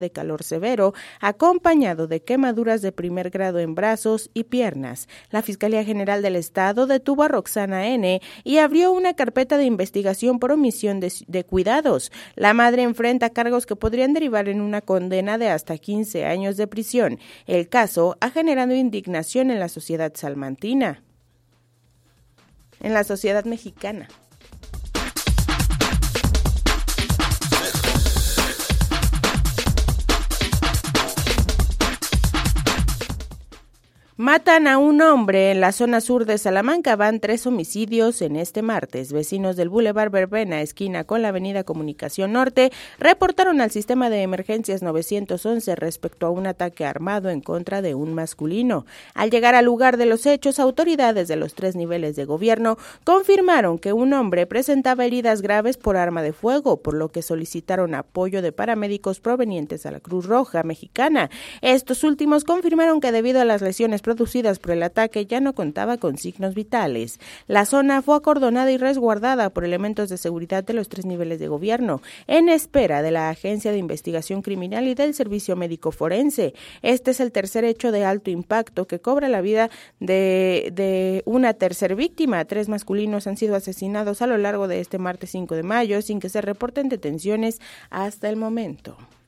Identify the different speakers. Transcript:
Speaker 1: de calor severo, acompañado de quemaduras de primer grado en brazos y piernas. La Fiscalía General del Estado detuvo a Roxana N. y abrió una carpeta de investigación por omisión de cuidados. La madre enfrenta cargos que podrían derivar en una condena de hasta 15 años de prisión. El caso ha generado indignación en la sociedad salmantina, en la sociedad mexicana. Matan a un hombre en la zona sur de Salamanca. Van 3 homicidios en este martes. Vecinos del Boulevard Verbena, esquina con la Avenida Comunicación Norte, reportaron al sistema de emergencias 911 respecto a un ataque armado en contra de un masculino. Al llegar al lugar de los hechos, autoridades de los 3 niveles de gobierno confirmaron que un hombre presentaba heridas graves por arma de fuego, por lo que solicitaron apoyo de paramédicos provenientes a la Cruz Roja Mexicana. Estos últimos confirmaron que debido a las lesiones producidas por el ataque ya no contaba con signos vitales. La zona fue acordonada y resguardada por elementos de seguridad de los 3 niveles de gobierno, en espera de la Agencia de Investigación Criminal y del Servicio Médico Forense. Este es el tercer hecho de alto impacto que cobra la vida de una tercer víctima. 3 masculinos han sido asesinados a lo largo de este martes 5 de mayo sin que se reporten detenciones hasta el momento.